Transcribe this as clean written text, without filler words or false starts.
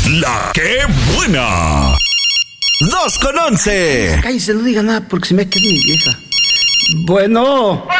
La que buena. 2:11. Cállese, no diga nada porque se me queda mi vieja. Bueno.